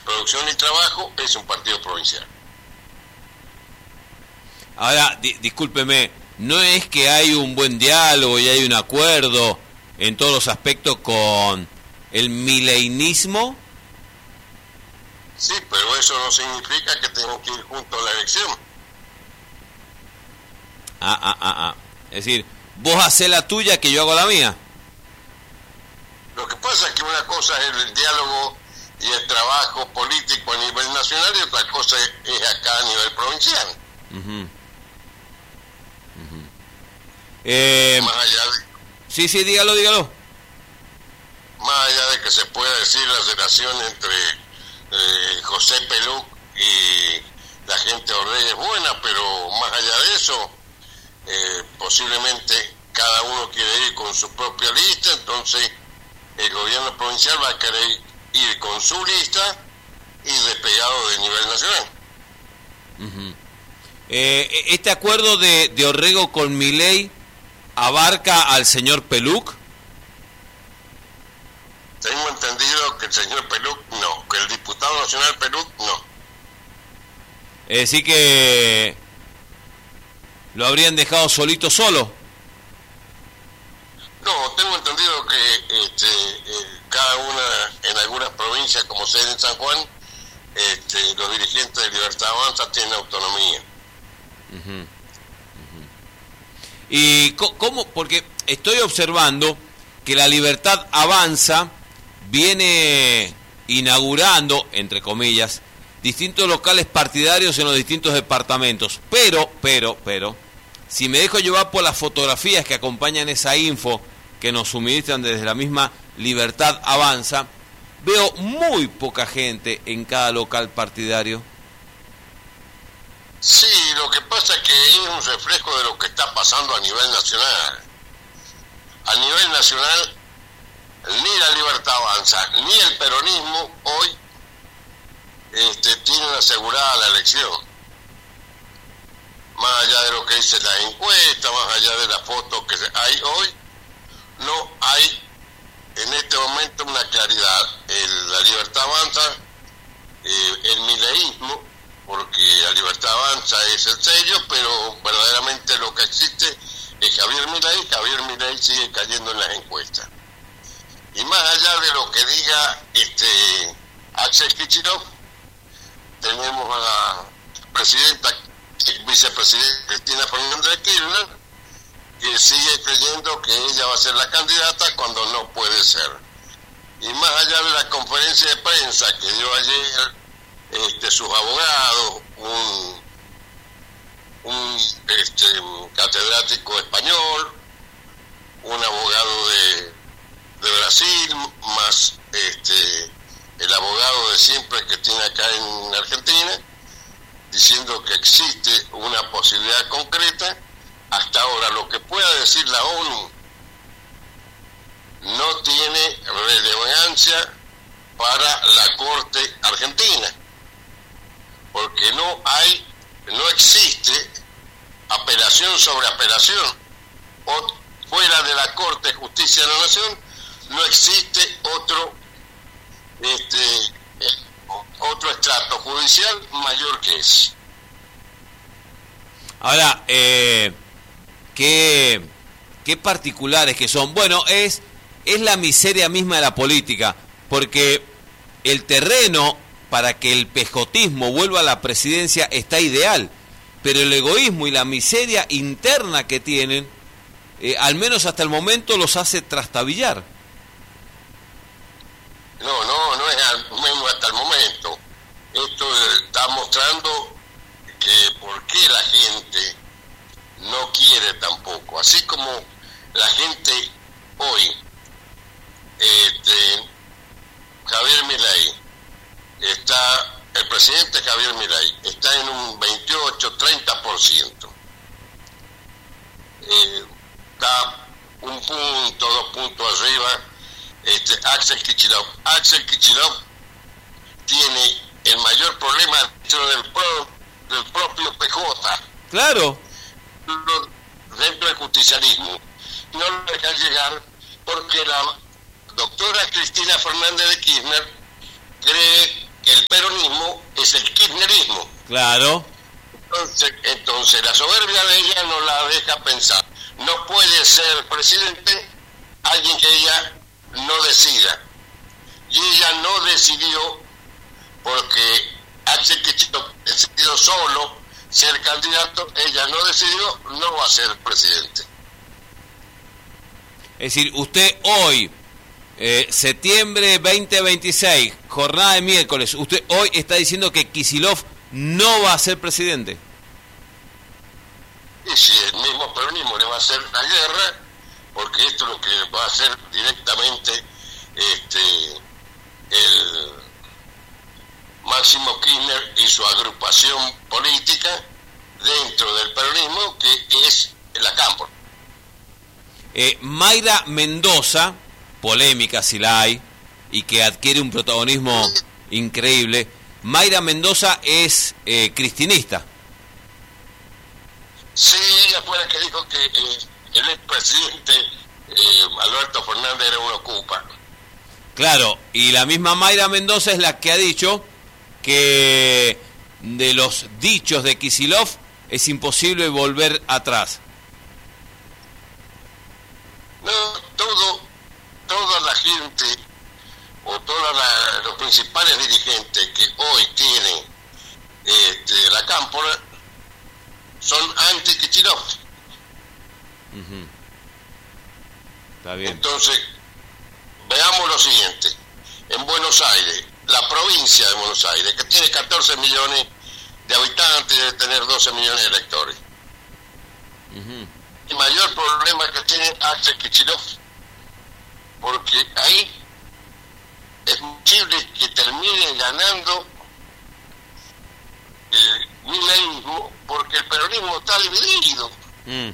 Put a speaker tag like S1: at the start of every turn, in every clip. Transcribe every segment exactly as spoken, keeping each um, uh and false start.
S1: Producción y Trabajo es un partido provincial.
S2: Ahora, di- discúlpeme, ¿no es que hay un buen diálogo y hay un acuerdo en todos los aspectos con el mileinismo?
S1: Sí, pero eso no significa que tengan que ir juntos a la elección.
S2: Ah, ah, ah, ah. Es decir, vos hacés la tuya que yo hago la mía.
S1: Lo que pasa es que una cosa es el diálogo y el trabajo político a nivel nacional y otra cosa es acá a nivel provincial.
S2: Uh-huh. Uh-huh. Eh,
S1: Más allá de,
S2: sí, sí, dígalo, dígalo.
S1: más allá de que se pueda decir la relación entre eh, José Peluc y la gente de Orrey es buena, pero más allá de eso, eh, posiblemente cada uno quiere ir con su propia lista, entonces el gobierno provincial va a querer ir con su lista y despegado de nivel nacional.
S2: Uh-huh. Eh, ¿Este acuerdo de, de Orrego con Milei abarca al señor Peluc?
S1: Tengo entendido que el señor Peluc no, que el diputado nacional Peluc no.
S2: Es decir que lo habrían dejado solito solo.
S1: No, tengo entendido que este, eh, cada una, en algunas provincias, como sede en San Juan, este, los dirigentes de Libertad Avanza tienen autonomía.
S2: Uh-huh. Uh-huh. ¿Y co- cómo? Porque estoy observando que la Libertad Avanza viene inaugurando, entre comillas, distintos locales partidarios en los distintos departamentos. Pero, pero, pero, si me dejo llevar por las fotografías que acompañan esa info que nos suministran desde la misma Libertad Avanza, veo muy poca gente en cada local partidario.
S1: Sí, lo que pasa es que es un reflejo de lo que está pasando a nivel nacional. A nivel nacional, ni la Libertad Avanza, ni el peronismo hoy este, tienen asegurada la elección. Más allá de lo que dice la encuesta, más allá de las fotos que hay hoy, no hay en este momento una claridad. El, la Libertad Avanza, eh, el mileísmo, porque la Libertad Avanza es el sello, pero verdaderamente lo que existe es Javier Milei. Javier Milei sigue cayendo en las encuestas. Y más allá de lo que diga este Axel Kicillof, tenemos a la presidenta, vicepresidenta Cristina Fernández de Kirchner, que sigue creyendo que ella va a ser la candidata cuando no puede ser. Y más allá de la conferencia de prensa que dio ayer este, sus abogados, un, un, este, un catedrático español, un abogado de, de Brasil, más este, el abogado de siempre que tiene acá en Argentina, diciendo que existe una posibilidad concreta. Hasta ahora lo que pueda decir la ONU no tiene relevancia para la Corte Argentina, porque no hay, no existe apelación sobre apelación. O, fuera de la Corte de Justicia de la Nación no existe otro este eh, otro estrato judicial mayor que ese.
S2: Ahora, eh, qué, qué particulares que son. Bueno, es, es la miseria misma de la política, porque el terreno para que el pejotismo vuelva a la presidencia está ideal, pero el egoísmo y la miseria interna que tienen, eh, al menos hasta el momento, los hace trastabillar.
S1: No, no, no es al menos hasta el momento. Esto está mostrando que por qué la gente no quiere tampoco. Así como la gente hoy, este, Javier Milei, está, el presidente Javier Milei está en un veintiocho, treinta por ciento. Eh, está un punto, dos puntos arriba este Axel Kicillof. Axel Kicillof tiene el mayor problema dentro del, pro, del propio P J.
S2: Claro.
S1: Dentro del justicialismo. No lo dejan llegar porque la doctora Cristina Fernández de Kirchner cree que el peronismo es el kirchnerismo.
S2: Claro.
S1: Entonces, entonces la soberbia de ella no la deja pensar. No puede ser presidente alguien que ella no decida. Y ella no decidió porque Axel Kicillof decidió solo ser candidato, ella no decidió, no va a ser presidente.
S2: Es decir, usted hoy, eh, septiembre veinte veintiséis, jornada de miércoles, usted hoy está diciendo que Kicillof no va a ser presidente.
S1: Y si el mismo peronismo le va a hacer la guerra, porque esto es lo que va a hacer directamente este el Máximo Kirchner y su agrupación política dentro del peronismo, que es la Cámpora.
S2: Eh, Mayra Mendoza, polémica si la hay, y que adquiere un protagonismo increíble. Mayra Mendoza es eh, cristinista.
S1: Sí, ella fue la que dijo que eh, el expresidente eh, Alberto Fernández era un ocupa.
S2: Claro, y la misma Mayra Mendoza es la que ha dicho que de los dichos de Kicillof es imposible volver atrás.
S1: No, todo, toda la gente o todos los principales dirigentes que hoy tienen este, la Cámpora son anti-Kicillof.
S2: Uh-huh. Está bien.
S1: Entonces, veamos lo siguiente. En Buenos Aires, la provincia de Buenos Aires, que tiene catorce millones de habitantes, debe tener doce millones de electores.
S2: Uh-huh.
S1: El mayor problema que tiene Axel Kicillof, porque ahí es posible que termine ganando el mileísmo, porque el peronismo está dividido.
S2: Mm.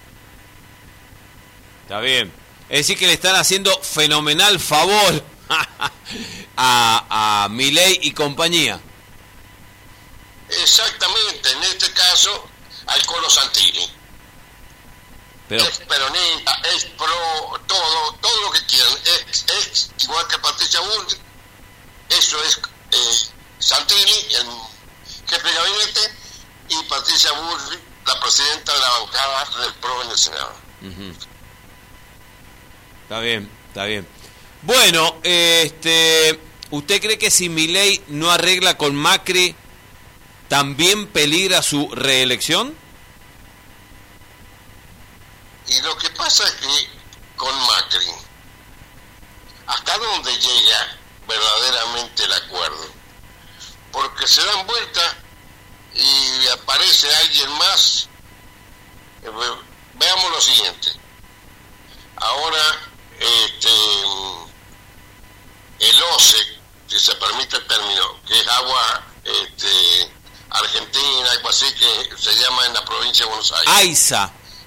S2: Está bien. Es decir, que le están haciendo fenomenal favor a, a Milei y compañía.
S1: Exactamente, en este caso al Colo Santini.
S2: Pero...
S1: es peronista, es pro, todo, todo lo que quieran, es, es igual que Patricia Bullrich, eso es eh, Santini, el jefe de gabinete, y Patricia Bullrich, la presidenta de la bancada del P R O en el Senado.
S2: Uh-huh. Está bien, está bien. Bueno, este, ¿usted cree que si Milei no arregla con Macri, también peligra su reelección?
S1: Y lo que pasa es que con Macri, ¿hasta dónde llega verdaderamente el acuerdo? Porque se dan vuelta y aparece alguien más. Veamos lo siguiente. Ahora, este, el O C E, si se permite el término, que es agua este, argentina, algo así que se llama en la provincia de Buenos Aires.
S2: AISA.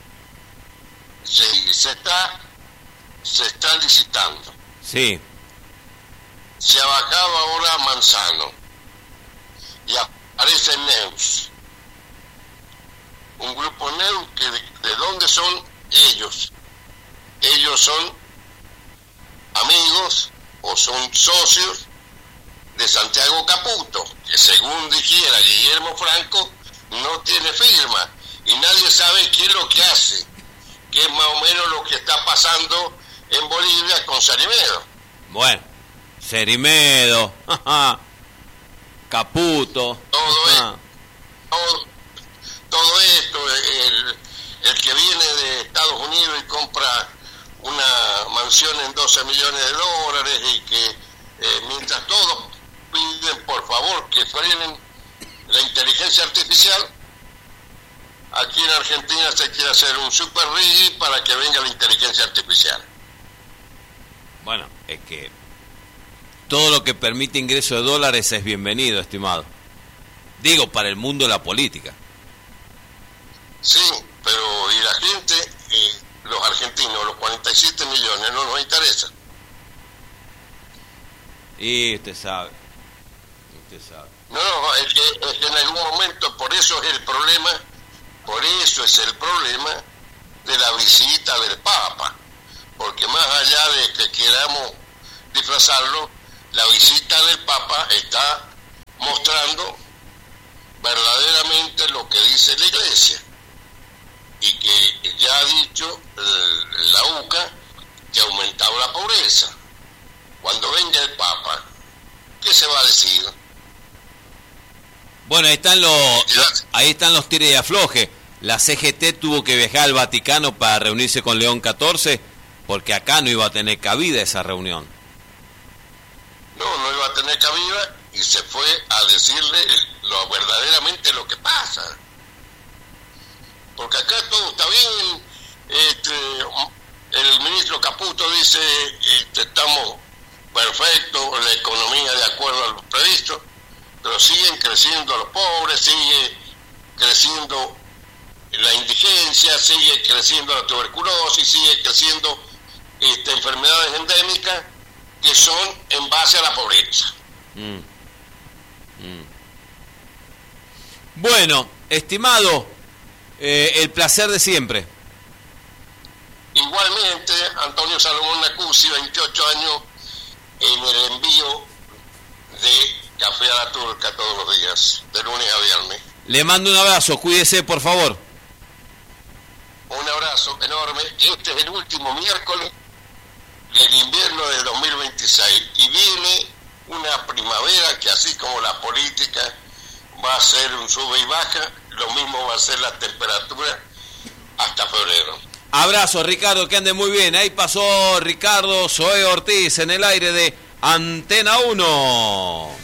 S1: Sí, se está, se está licitando.
S2: Sí.
S1: Se ha bajado ahora a Manzano y aparece Neus, un grupo Neus que de, de dónde son ellos. Ellos son amigos o son socios de Santiago Caputo, que según dijera Guillermo Franco no tiene firma y nadie sabe qué es lo que hace, que es más o menos lo que está pasando en Bolivia con Cerimedo.
S2: Bueno, Cerimedo, Caputo.
S1: Todo, es, todo, todo esto, el, el que viene de Estados Unidos y compra una mansión en doce millones de dólares y que eh, mientras todos piden por favor que frenen la inteligencia artificial, aquí en Argentina se quiere hacer un super rig para que venga la inteligencia artificial.
S2: Bueno, es que todo lo que permite ingreso de dólares es bienvenido, estimado. Digo, para el mundo de la política.
S1: Sí, pero y la gente, y los argentinos, los cuarenta y siete millones, no nos interesa.
S2: Y usted sabe, usted sabe.
S1: No, no, es que, es que en algún momento, por eso es el problema, por eso es el problema de la visita del Papa, porque más allá de que queramos disfrazarlo, la visita del Papa está mostrando aplicando verdaderamente lo que dice la Iglesia, y que ya ha dicho el, la U C A que ha aumentado la pobreza. Cuando venga el Papa, ¿qué se va a decir?
S2: Bueno, ahí están los, los ahí están los tires y afloje. La C G T tuvo que viajar al Vaticano para reunirse con León catorce, porque acá no iba a tener cabida esa reunión.
S1: No, no iba a tener cabida, y se fue a decirle lo verdaderamente lo que pasa. Porque acá todo está bien. Este, el ministro Caputo dice, este, estamos perfectos, la economía de acuerdo a lo previsto, pero siguen creciendo los pobres, sigue creciendo la indigencia, sigue creciendo la tuberculosis, sigue creciendo este, enfermedades endémicas que son en base a la pobreza.
S2: Mm. Mm. Bueno, estimado, eh, el placer de siempre.
S1: Igualmente, Antonio Salomón Nacuzzi, veintiocho años en el envío de Café a la Turca todos los días, de lunes a viernes.
S2: Le mando un abrazo, cuídese por favor.
S1: Un abrazo enorme. Este es el último miércoles del invierno del dos mil veintiséis y viene una primavera que, así como la política va a ser un sube y baja, lo mismo va a ser la temperatura hasta febrero.
S2: Abrazo, Ricardo, que ande muy bien. Ahí pasó Ricardo Zoé Ortiz en el aire de Antena uno.